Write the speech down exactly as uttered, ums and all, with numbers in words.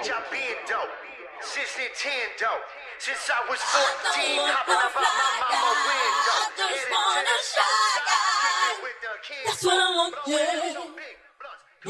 I been dope. Since Nintendo. Since I was fourteen, hopping up out my mama window. I just wanna shine. That's what I want, yeah.